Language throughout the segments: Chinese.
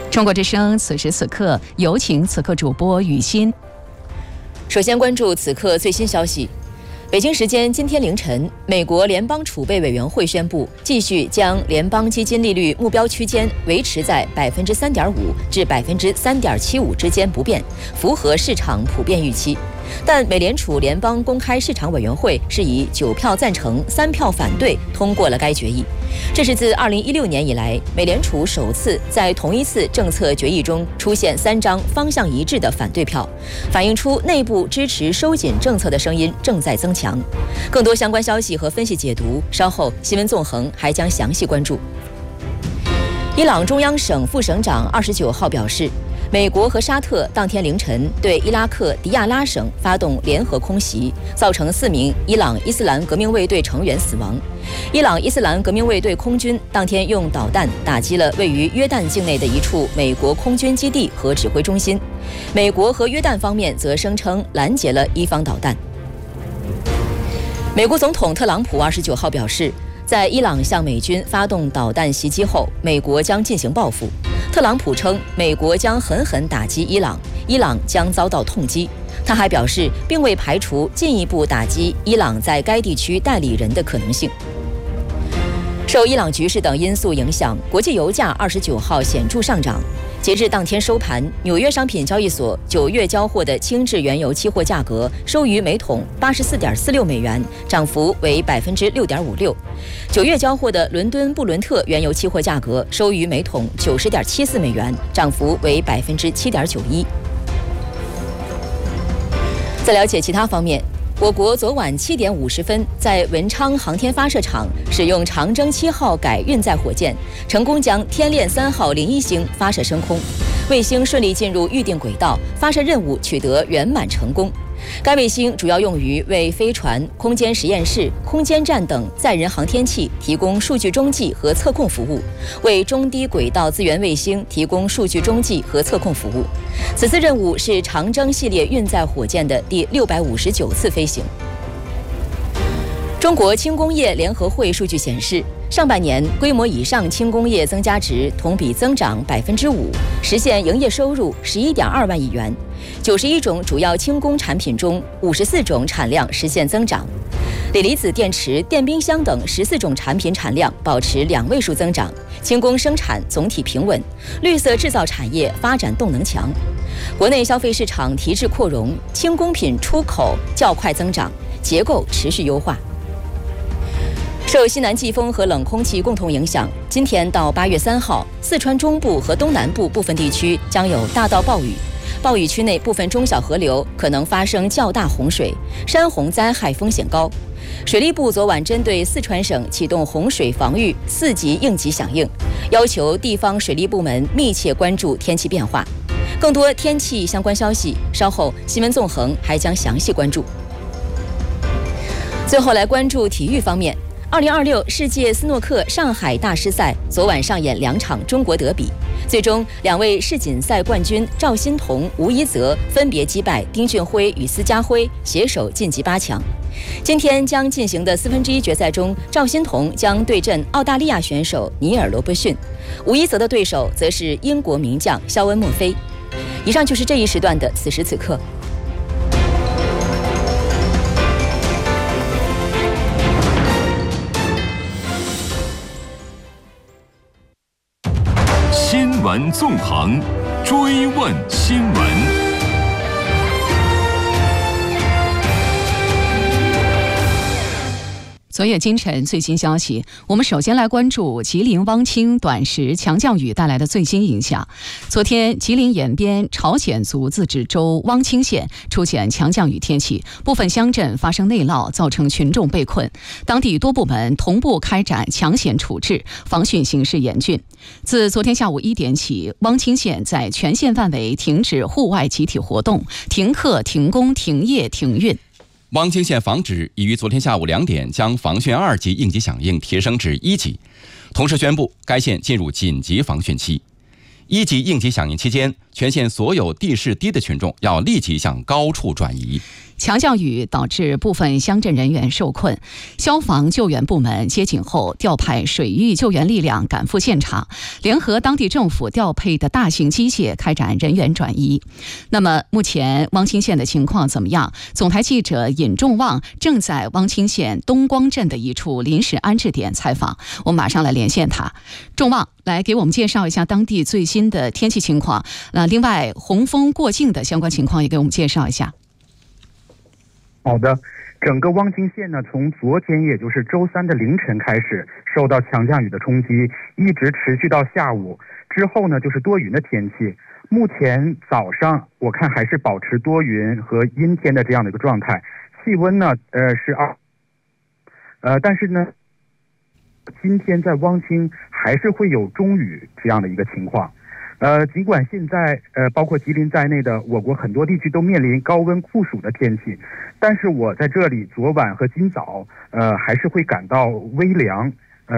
中国之声此时此刻有请此刻主播雨欣。 首先关注此刻最新消息。北京时间今天凌晨，美国联邦储备委员会宣布，继续将联邦基金利率目标区间维持在3.5%至3.75%之间不变，符合市场普遍预期。但美联储联邦公开市场委员会是以9票赞成、3票反对通过了该决议。这是自2016年以来，美联储首次在同一次政策决议中出现3张方向一致的反对票，反映出内部支持收紧政策的声音正在增强。更多相关消息和分析解读，稍后新闻纵横还将详细关注。伊朗中央省副省长29号表示，美国和沙特当天凌晨对伊拉克迪亚拉省发动联合空袭，造成4名伊朗伊斯兰革命卫队成员死亡。伊朗伊斯兰革命卫队空军当天用导弹打击了位于约旦境内的一处美国空军基地和指挥中心，美国和约旦方面则声称拦截了伊方导弹。美国总统特朗普29号表示，在伊朗向美军发动导弹袭击后，美国将进行报复。特朗普称，美国将狠狠打击伊朗，伊朗将遭到痛击。他还表示，并未排除进一步打击伊朗在该地区代理人的可能性。受伊朗局势等因素影响，国际油价29号显著上涨。截至当天收盘，纽约商品交易所9月交货的轻质原油期货价格收于每桶84.46美元，涨幅为6.56%。9月交货的伦敦布伦特原油期货价格收于每桶90.74美元，涨幅为7.91%。在了解其他方面，我国昨晚7点50分，在文昌航天发射场使用长征7号改运载火箭，成功将天链3号零一星发射升空，卫星顺利进入预定轨道，发射任务取得圆满成功。该卫星主要用于为飞船、空间实验室、空间站等载人航天器提供数据中继和测控服务，为中低轨道资源卫星提供数据中继和测控服务。此次任务是长征系列运载火箭的第659次飞行。中国轻工业联合会数据显示，上半年规模以上轻工业增加值同比增长5%，实现营业收入11.2万亿元。91种主要轻工产品中，54种产量实现增长。锂离子电池、电冰箱等14种产品产量保持2位数增长，轻工生产总体平稳，绿色制造产业发展动能强。国内消费市场提质扩容，轻工品出口较快增长，结构持续优化。受西南季风和冷空气共同影响，今天到8月3号，四川中部和东南部部分地区将有大到暴雨。暴雨区内部分中小河流可能发生较大洪水，山洪灾害风险高。水利部昨晚针对四川省启动洪水防御4级应急响应，要求地方水利部门密切关注天气变化。更多天气相关消息，稍后新闻纵横还将详细关注。最后来关注体育方面。2026世界斯诺克上海大师赛昨晚上演2场中国德比，最终2位世锦赛冠军赵心童、吴一泽分别击败丁俊晖与司家辉，携手晋级8强。今天将进行的1/4决赛中，赵心童将对阵澳大利亚选手尼尔·罗伯逊，吴一泽的对手则是英国名将肖恩·墨菲。以上就是这一时段的此时此刻。 新闻纵横，追问新闻。 昨夜今晨最新消息，我们首先来关注吉林汪清短时强降雨带来的最新影响。昨天，吉林延边朝鲜族自治州汪清县出现强降雨天气，部分乡镇发生内涝，造成群众被困。当地多部门同步开展抢险处置，防汛形势严峻。自昨天下午1点起，汪清县在全县范围停止户外集体活动，停课、停工、停业、停运。 汪清县防指已于昨天下午2点将防汛2级应急响应提升至1级，同时宣布该县进入紧急防汛期。1级应急响应期间， 全县所有地势低的群众要立即向高处转移。 强降雨导致部分乡镇人员受困，消防救援部门接警后调派水域救援力量赶赴现场，联合当地政府调配的大型机械开展人员转移。那么目前汪清县的情况怎么样？总台记者尹仲旺正在汪清县东光镇的一处临时安置点采访，我们马上来连线他。仲旺，来给我们介绍一下当地最新的天气情况。另外洪峰过境的相关情况也给我们介绍一下。 好的，整个汪清县呢，从昨天也就是周三的凌晨开始受到强降雨的冲击，一直持续到下午之后呢，就是多云的天气。目前早上我看还是保持多云和阴天的这样的一个状态，气温呢是但是呢，今天在汪清还是会有中雨这样的一个情况。尽管现在包括吉林在内的我国很多地区都面临高温酷暑的天气，但是我在这里昨晚和今早还是会感到微凉。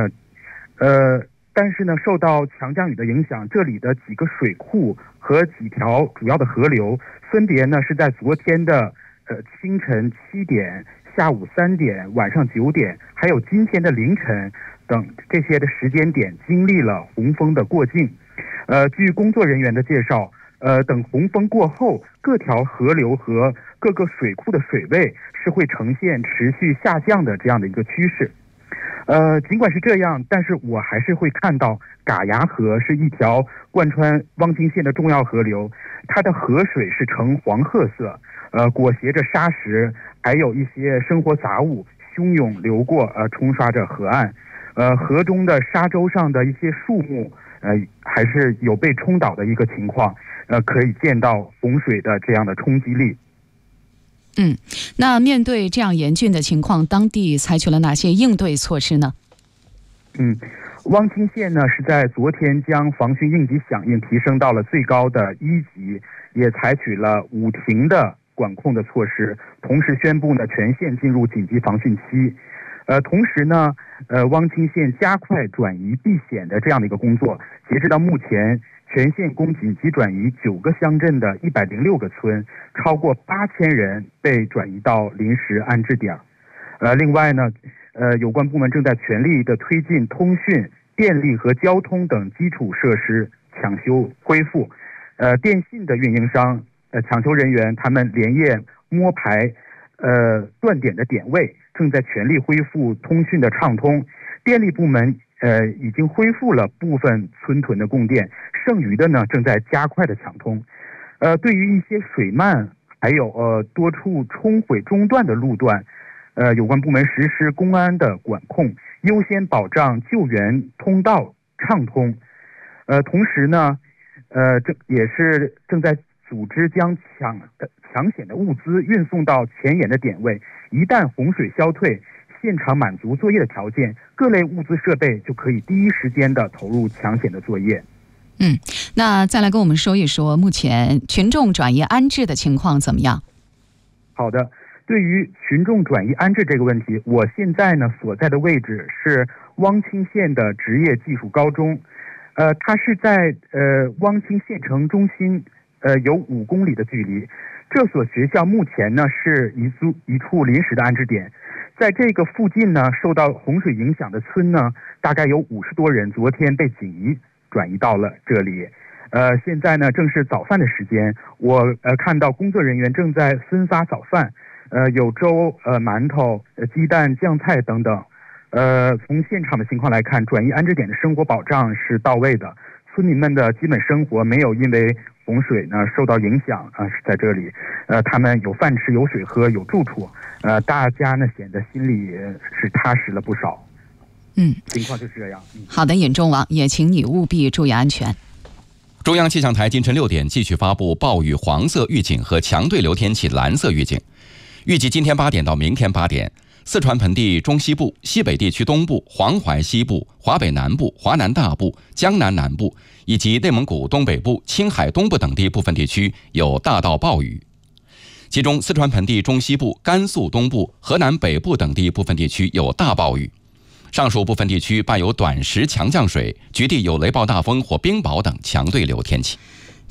但是呢，受到强降雨的影响，这里的几个水库和几条主要的河流，分别呢是在昨天的清晨7点、下午3点、晚上9点，还有今天的凌晨等这些的时间点，经历了洪峰的过境。据工作人员的介绍，等洪峰过后，各条河流和各个水库的水位是会呈现持续下降的这样的一个趋势。尽管是这样，但是我还是会看到嘎牙河是一条贯穿汪清县的重要河流，它的河水是呈黄褐色，裹挟着沙石，还有一些生活杂物汹涌流过，冲刷着河岸。河中的沙洲上的一些树木还是有被冲倒的一个情况，可以见到洪水的这样的冲击力。 那面对这样严峻的情况，当地采取了哪些应对措施呢？ 汪清县呢是在昨天将防汛应急响应提升到了最高的1级，也采取了5停的管控的措施，同时宣布呢全县进入紧急防汛期。同时呢，汪清县加快转移避险的这样的一个工作，截止到目前，全县共紧急转移9个乡镇的106个村，超过8000人被转移到临时安置点。另外呢，有关部门正在全力的推进通讯、电力和交通等基础设施抢修恢复。电信的运营商、抢修人员他们连夜摸排断点的点位，正在全力恢复通讯的畅通。电力部门已经恢复了部分村屯的供电，剩余的呢正在加快的抢通。对于一些水漫还有多处冲毁中断的路段，有关部门实施公安的管控，优先保障救援通道畅通。同时呢，也是正在组织将抢险的物资运送到前沿的点位，一旦洪水消退，现场满足作业的条件，各类物资设备就可以第一时间的投入抢险的作业。 那再来跟我们说一说目前群众转移安置的情况怎么样？ 好的，对于群众转移安置这个问题，我现在呢所在的位置是汪清县的职业技术高中，它是在汪清县城中心有5公里的距离。这所学校目前呢是一处临时的安置点，在这个附近呢受到洪水影响的村呢大概有50多人，昨天被紧急转移到了这里。现在呢正是早饭的时间，我看到工作人员正在分发早饭，有粥、馒头、鸡蛋、酱菜等等。从现场的情况来看，转移安置点的生活保障是到位的，村民们的基本生活没有因为洪水呢受到影响是在这里，他们有饭吃、有水喝、有住处，大家呢显得心里是踏实了不少。情况就是这样。 好的，尹仲旺，也请你务必注意安全。 中央气象台今晨6点继续发布暴雨黄色预警和强对流天气蓝色预警，预计今天8点到明天8点，四川盆地中西部、西北地区东部、黄淮西部、华北南部、华南大部、江南南部以及内蒙古东北部、青海东部等地部分地区有大到暴雨，其中四川盆地中西部、甘肃东部、河南北部等地部分地区有大暴雨。上述部分地区伴有短时强降水，局地有雷暴大风或冰雹等强对流天气。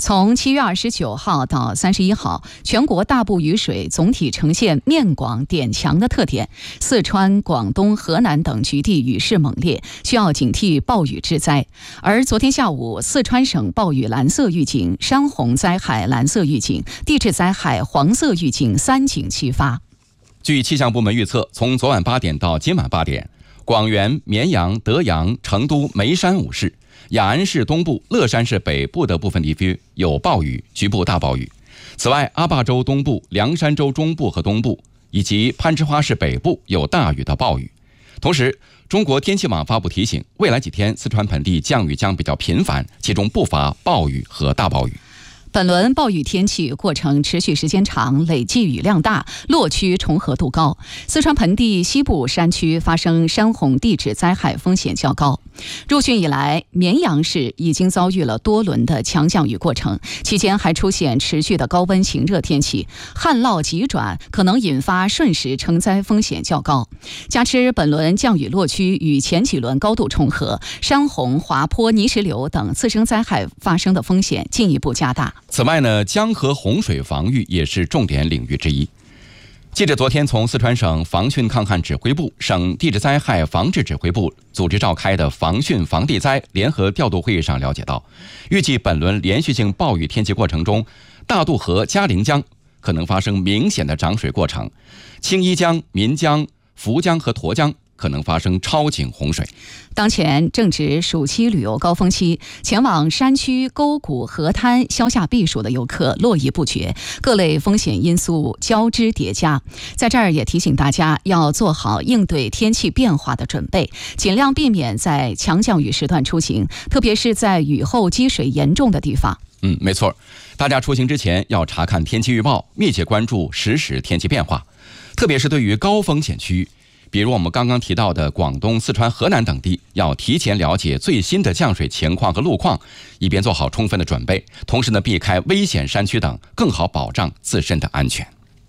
从7月29号到31号，全国大部雨水总体呈现面广点强的特点，四川、广东、河南等局地雨势猛烈，需要警惕暴雨致灾。而昨天下午，四川省暴雨蓝色预警、山洪灾害蓝色预警、地质灾害黄色预警3警齐发。 据气象部门预测，从昨晚8点到今晚8点，广元、绵阳、德阳、成都、眉山5市、雅安市东部、乐山市北部的部分地区有暴雨，局部大暴雨。此外，阿坝州东部、凉山州中部和东部以及攀枝花市北部有大雨到暴雨。同时，中国天气网发布提醒，未来几天四川盆地降雨将比较频繁，其中不乏暴雨和大暴雨。 本轮暴雨天气过程持续时间长，累计雨量大，落区重合度高。四川盆地西部山区发生山洪地质灾害风险较高。入汛以来，绵阳市已经遭遇了多轮的强降雨过程，期间还出现持续的高温晴热天气，旱涝急转可能引发瞬时成灾风险较高。加之本轮降雨落区与前几轮高度重合，山洪、滑坡、泥石流等次生灾害发生的风险进一步加大。 此外呢，江河洪水防御也是重点领域之一。记者昨天从四川省防汛抗旱指挥部、省地质灾害防治指挥部组织召开的防汛防地灾联合调度会议上了解到，预计本轮连续性暴雨天气过程中，大渡河、嘉陵江可能发生明显的涨水过程，青衣江、岷江、涪江和沱江可能发生超警洪水。 当前正值暑期旅游高峰期，前往山区、沟谷、河滩消夏避暑的游客络绎不绝，各类风险因素交织叠加。在这儿也提醒大家要做好应对天气变化的准备，尽量避免在强降雨时段出行，特别是在雨后积水严重的地方。 没错，大家出行之前要查看天气预报，密切关注实时天气变化，特别是对于高风险区域，比如我们刚刚提到的广东、四川、河南等地，要提前了解最新的降水情况和路况，以便做好充分的准备，同时呢，避开危险山区等，更好保障自身的安全。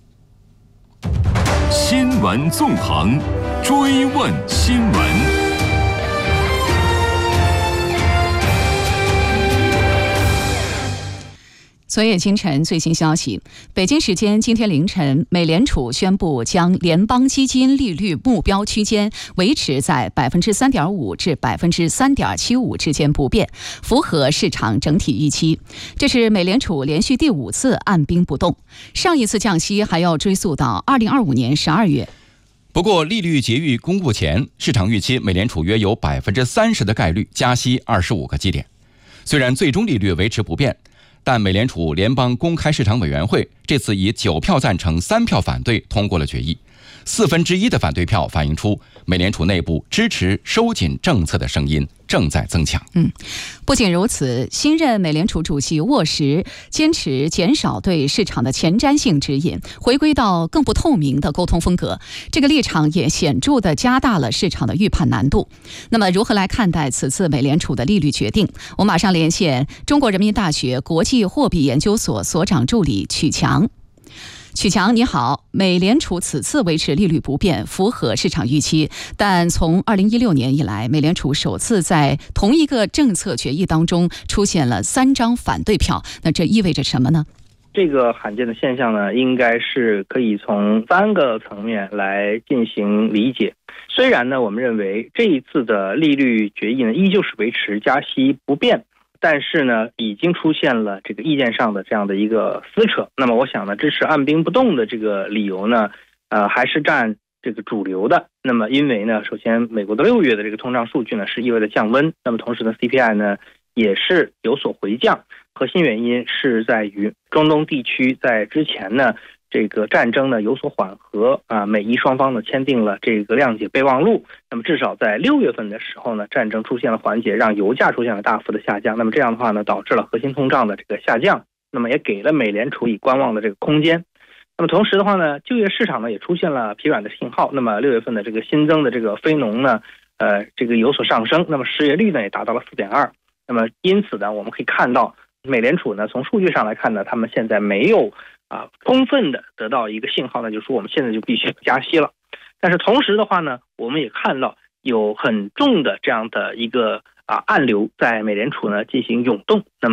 新闻纵横，追问新闻。 昨夜今晨最新消息，北京时间今天凌晨，美联储宣布将联邦基金利率目标区间维持在3.5%至3.75%之间不变，符合市场整体预期。这是美联储连续第5次按兵不动，上一次降息还要追溯到2025年12月。 不过，利率决议公布前，市场预期美联储约有30%的概率加息25个基点。虽然最终利率维持不变，但美联储联邦公开市场委员会这次以9票赞成、3票反对通过了决议，1/4的反对票反映出美联储内部支持收紧政策的声音正在增强。 不仅如此，新任美联储主席沃什坚持减少对市场的前瞻性指引，回归到更不透明的沟通风格。这个立场也显著地加大了市场的预判难度。那么，如何来看待此次美联储的利率决定？我马上连线中国人民大学国际货币研究所所长助理曲强。曲强你好，美联储此次维持利率不变，符合市场预期，但从2016年以来，美联储首次在同一个政策决议当中出现了3张反对票，那这意味着什么呢？ 这个罕见的现象呢，应该是可以从3个层面来进行理解。虽然呢，我们认为这一次的利率决议呢，依旧是维持加息不变，但是呢，已经出现了这个意见上的这样的一个撕扯。那么我想呢，支持按兵不动的这个理由呢，还是占这个主流的。那么因为呢，首先美国的6月的这个通胀数据呢是意味着降温，那么同时呢 CPI 呢也是有所回降。核心原因是在于中东地区在之前呢这个战争呢有所缓和美伊双方呢签订了这个谅解备忘录。那么至少在6月份的时候呢，战争出现了缓解，让油价出现了大幅的下降。那么这样的话呢，导致了核心通胀的这个下降，那么也给了美联储以观望的这个空间。那么同时的话呢，就业市场呢也出现了疲软的信号。那么6月份的这个新增的这个非农呢，这个有所上升。那么失业率呢也达到了4.2。那么因此呢，我们可以看到美联储呢从数据上来看呢，他们现在没有充分的得到一个信号呢，就是说我们现在就必须加息了。但是同时的话呢，我们也看到有很重的这样的一个暗流在美联储呢进行涌动。那么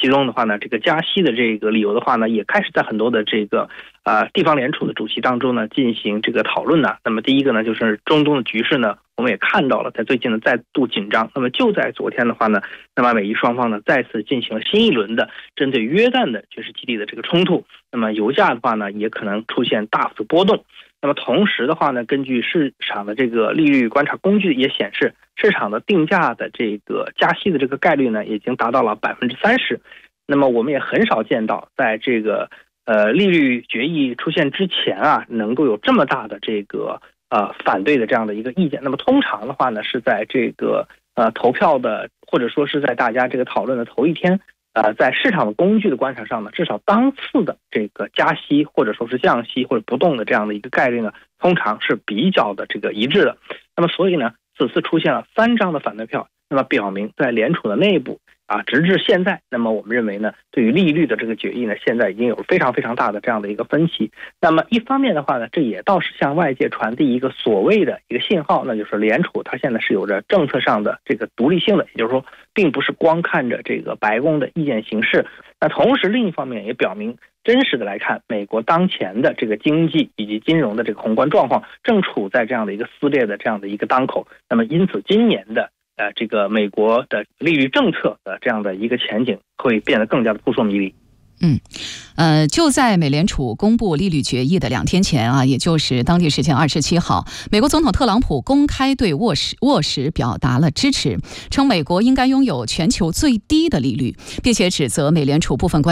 其中的话呢，这个加息的这个理由的话呢，也开始在很多的这个地方联储的主席当中呢进行这个讨论呢。那么第一个呢，就是中东的局势呢，我们也看到了在最近呢再度紧张。那么就在昨天的话呢，那么美伊双方呢再次进行了新一轮的针对约旦的军事基地的这个冲突。那么油价的话呢，也可能出现大幅波动。那么同时的话呢，根据市场的这个利率观察工具也显示，市场的定价的这个加息的这个概率呢，已经达到了30%。那么我们也很少见到，在这个利率决议出现之前啊，能够有这么大的这个反对的这样的一个意见。那么通常的话呢，是在这个投票的，或者说是在大家这个讨论的头一天。在市场的工具的观察上呢，至少当次的这个加息或者说是降息或者不动的这样的一个概率呢，通常是比较的这个一致的。那么所以呢，此次出现了3张的反对票，那么表明在联储的内部直至现在，那么我们认为呢，对于利率的这个决议呢，现在已经有非常非常大的这样的一个分歧。那么一方面的话呢，这也倒是向外界传递一个所谓的一个信号，那就是联储它现在是有着政策上的这个独立性的，也就是说，并不是光看着这个白宫的意见行事。那同时另一方面也表明，真实的来看，美国当前的这个经济以及金融的这个宏观状况正处在这样的一个撕裂的这样的一个当口。那么因此今年的这个美国的利率政策的这样的一个前景会变得更加的扑朔迷离。 就在美联储公布利率决议的2天前啊，也就是当地时间27号，美国总统特朗普公开对沃什表达了支持，称美国应该拥有全球最低的利率，并且指责美联储部分官员